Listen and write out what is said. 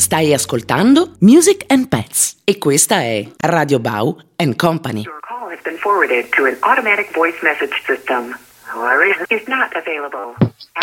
Stai ascoltando Music and Pets e questa è Radio Bau and Company. Your call has been forwarded to an automatic voice message system. Is not available.